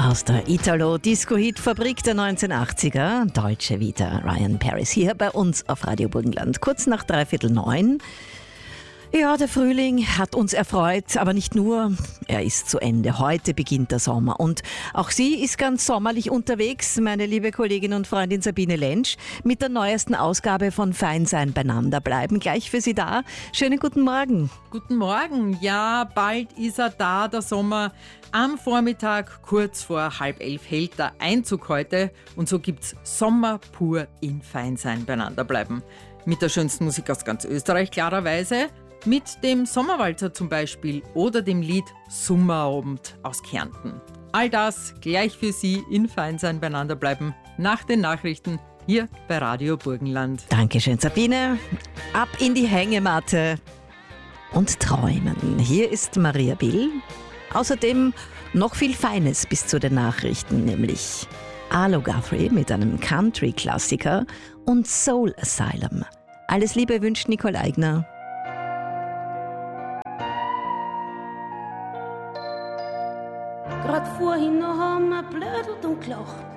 Aus der Italo-Disco-Hit-Fabrik der 1980er, Deutsche Vita, Ryan Paris, hier bei uns auf Radio Burgenland. Kurz nach 8:45. Ja, der Frühling hat uns erfreut, aber nicht nur, er ist zu Ende. Heute beginnt der Sommer und auch sie ist ganz sommerlich unterwegs, meine liebe Kollegin und Freundin Sabine Lentsch, mit der neuesten Ausgabe von Fein sein beieinander bleiben. Gleich für Sie da. Schönen guten Morgen. Guten Morgen. Ja, bald ist er da, der Sommer. Am Vormittag, kurz vor 10:30, hält der Einzug heute. Und so gibt's Sommer pur in Fein sein beieinander bleiben. Mit der schönsten Musik aus ganz Österreich, klarerweise. Mit dem Sommerwalzer zum Beispiel oder dem Lied Sommerabend aus Kärnten. All das gleich für Sie in Fein sein beieinander bleiben. Nach den Nachrichten hier bei Radio Burgenland. Dankeschön, Sabine. Ab in die Hängematte und träumen. Hier ist Maria Bill. Außerdem noch viel Feines bis zu den Nachrichten, nämlich Arlo Guthrie mit einem Country-Klassiker und Soul Asylum. Alles Liebe wünscht Nicole Eigner. Grad vorhin noch haben wir blödelt und gelacht.